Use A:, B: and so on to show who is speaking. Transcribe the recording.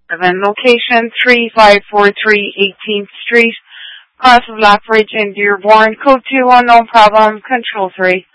A: Location 3543 18th Street, Cross of Lethbridge in Dearborn. Code 2 unknown problem. Control 3.